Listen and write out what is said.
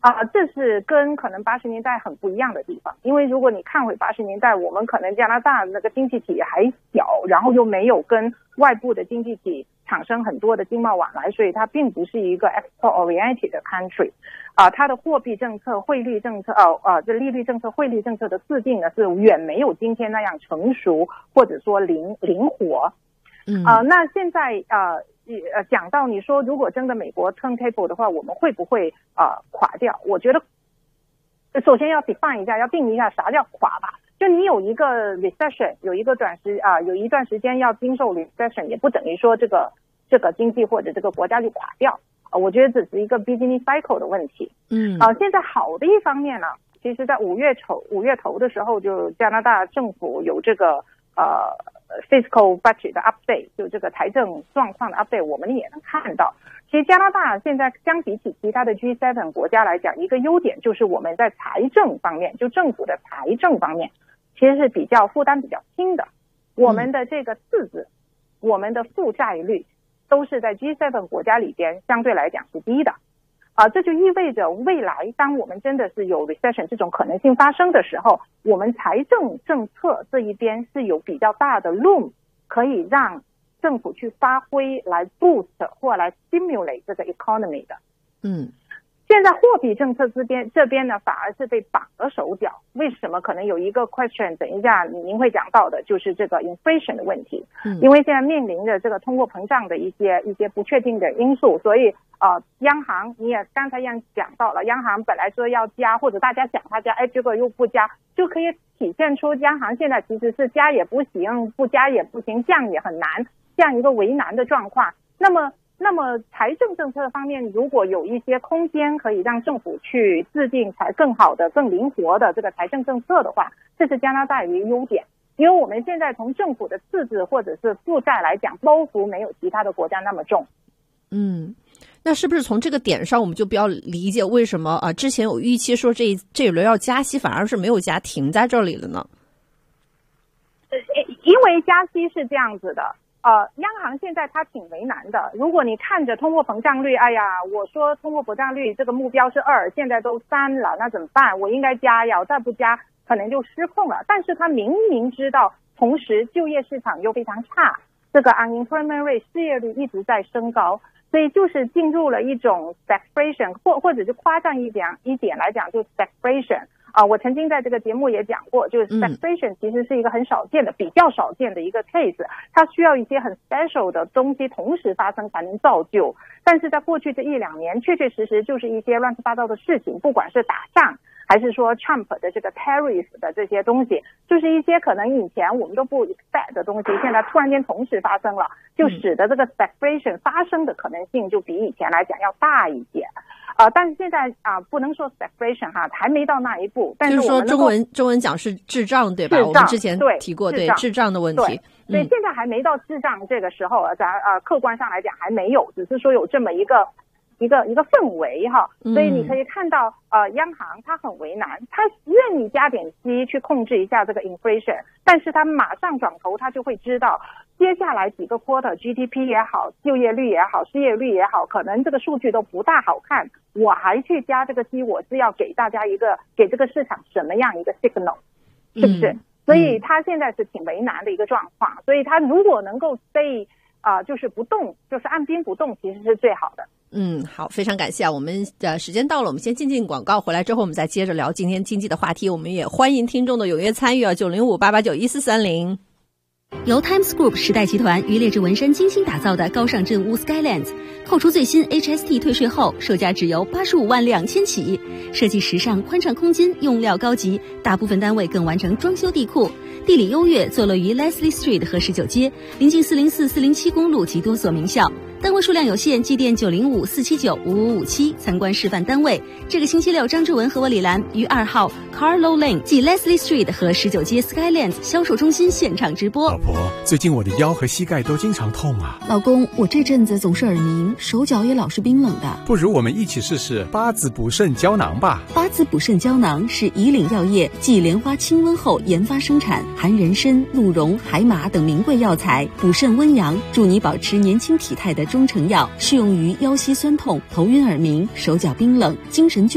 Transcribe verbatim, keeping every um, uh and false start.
啊、呃，这是跟可能八十年代很不一样的地方。因为如果你看回八十年代，我们可能加拿大那个经济体还小，然后又没有跟外部的经济体产生很多的经贸往来，所以它并不是一个 export oriented 的 country。啊、呃，它的货币政策、汇率政策，呃呃，这利率政策、汇率政策的制定呢，是远没有今天那样成熟或者说灵灵活。 嗯， 啊、呃，那现在呃。呃，讲到你说如果真的美国 turntable 的话，我们会不会呃垮掉？我觉得首先要 define 一下，要定义一下啥叫垮吧。就你有一个 recession， 有一个短时啊、呃，有一段时间要经受 recession， 也不等于说这个这个经济或者这个国家就垮掉啊、呃。我觉得只是一个 business cycle 的问题。 嗯， 啊、呃，现在好的一方面呢，其实在五月头五月头的时候，就加拿大政府有这个呃。fiscal budget 的 update， 就这个财政状况的 update， 我们也能看到。其实加拿大现在相比起其他的 G 七 国家来讲，一个优点就是我们在财政方面，就政府的财政方面，其实是比较负担比较轻的。我们的这个赤字，嗯、我们的负债率，都是在 G 七 国家里边相对来讲是低的。啊，这就意味着未来当我们真的是有 recession 这种可能性发生的时候，我们财政政策这一边是有比较大的 room 可以让政府去发挥来 boost 或来 stimulate 这个 economy 的。 嗯， 现在货币政策这边这边呢反而是被绑了手脚。为什么？可能有一个 question 等一下您会讲到的，就是这个 inflation 的问题。嗯，因为现在面临着这个通货膨胀的一些一些不确定的因素，所以呃，央行你也刚才也讲到了，央行本来说要加，或者大家想它加，哎，结果又不加，就可以体现出央行现在其实是加也不行，不加也不行，降也很难，这样一个为难的状况。那么，那么财政政策方面，如果有一些空间可以让政府去制定才更好的、更灵活的这个财政政策的话，这是加拿大一个优点。因为我们现在从政府的赤字或者是负债来讲，包袱没有其他的国家那么重。 嗯。那是不是从这个点上，我们就不要理解为什么啊、呃？之前有预期说这这一轮要加息，反而是没有加，停在这里了呢？ 因为加息是这样子的，呃，央行现在它挺为难的。如果你看着通货膨胀率，哎呀，我说通货膨胀率这个目标是二，现在都三了，那怎么办？我应该加呀，我再不加可能就失控了。但是他明明知道，同时就业市场又非常差，这个 unemployment rate 失业率一直在升高。所以就是进入了一种 stagflation， 或或者就夸张一点一点来讲，就 stagflation 啊、呃，我曾经在这个节目也讲过，就是 stagflation 其实是一个很少见的、比较少见的一个 case， 它需要一些很 special 的东西同时发生才能造就。但是在过去这一两年，确确实实就是一些乱七八糟的事情，不管是打仗，还是说 Trump 的这个 tariff 的这些东西，就是一些可能以前我们都不 expect 的东西，现在突然间同时发生了，就使得这个 stagflation 发生的可能性就比以前来讲要大一些。呃，但是现在啊、呃，不能说 stagflation 哈，还没到那一步。但是我们就是说中文中文讲是滞胀对吧？我们之前提过对滞胀的问题。 所以现在还没到滞胀这个时候，咱呃客观上来讲还没有，只是说有这么一个一个一个氛围哈。所以你可以看到呃央行它很为难，它愿意加点息去控制一下这个 inflation， 但是它马上转头它就会知道接下来几个 quarter G D P 也好，就业率也好，失业率也好，可能这个数据都不大好看，我还去加这个息，我是要给大家一个给这个市场什么样一个 signal， 是不是？嗯，所以他现在是挺为难的一个状况，所以他如果能够 stay 啊、呃，就是不动，就是按兵不动，其实是最好的。 嗯，好，非常感谢啊！我们的时间到了，我们先进进广告，回来之后我们再接着聊今天经济的话题。我们也欢迎听众的踊跃参与啊，九零五八八九一四三零。 由 Times Group 时代集团与劣质纹身精心打造的高尚镇屋 Skylands， 扣除最新 H S T 退税后，售价只由八十五万两千起。设计时尚，宽敞空间，用料高级，大部分单位更完成装修地库。地理优越，坐落于 Leslie Street 和十九街，临近四零四、四零七公路及多所名校。单位数量有限，致电九零五四七九五五五七参观示范单位。这个星期六，张志文和我李兰于二号 Carlow Lane 即 Leslie Street 和十九街 Skylands 销售中心现场直播。 老婆，最近我的腰和膝盖都经常痛啊。 老公，我这阵子总是耳鸣，手脚也老是冰冷的。 不如我们一起试试八子补肾胶囊吧。 八子补肾胶囊是以岭药业继莲花清瘟后研发生产，含人参、鹿茸、海马等名贵药材，补肾温阳，助你保持年轻体态的中成药，适用于腰膝酸痛、头晕耳鸣、手脚冰冷、精神